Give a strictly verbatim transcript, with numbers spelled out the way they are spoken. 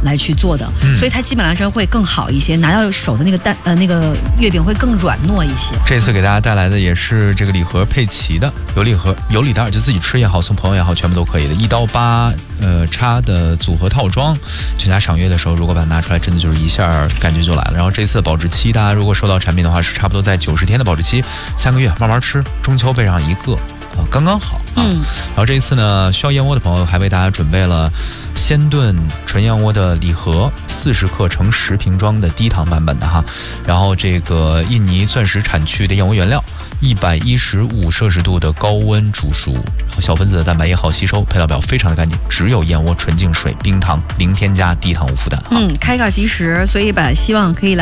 来去做的， 嗯、 所以它基本来说会更好一些，拿到手的那个蛋呃那个月饼会更软糯一些。 这次给大家带来的也是这个礼盒配齐的，有礼盒有礼袋，就自己吃也好，送朋友也好，全部都可以的。一到八呃叉的组合套装，全家赏月的时候，如果把它拿出来，真的就是一下感觉就来了。然后这次的保质期，大家如果收到产品的话，是差不多在九十天的保质期，三个月慢慢吃，中秋备上一个。啊，刚刚好啊。 嗯， 然后这一次呢，需要燕窝的朋友还为大家准备了鲜炖纯燕窝的礼盒，四十克乘十瓶装的低糖版本的哈。然后这个印尼钻石产区的燕窝原料，一百一十五摄氏度的高温煮熟，然后小分子的蛋白也好吸收，配料表非常的干净，只有燕窝、纯净水、冰糖，零添加，低糖无负担。 嗯，开盖即食，所以把希望可以来。